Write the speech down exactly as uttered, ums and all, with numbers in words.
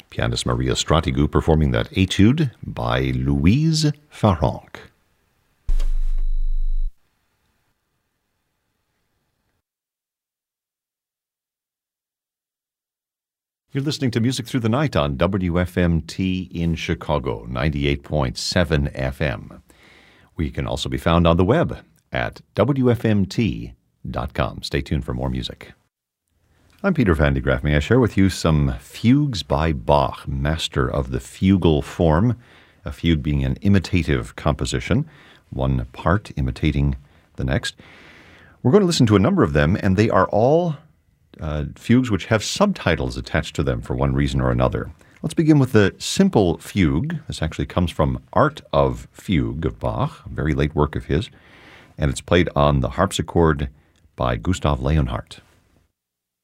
Pianist Maria Stratigou performing that etude by Louise Farrenc. You're listening to Music Through the Night on W F M T in Chicago, ninety-eight point seven F M. We can also be found on the web at W F M T dot com. Stay tuned for more music. I'm Peter Van de Graaff. May I share with you some fugues by Bach, master of the fugal form, a fugue being an imitative composition, one part imitating the next. We're going to listen to a number of them, and they are all uh, fugues which have subtitles attached to them for one reason or another. Let's begin with the simple fugue. This actually comes from Art of Fugue of Bach, a very late work of his, and it's played on the harpsichord by Gustav Leonhardt.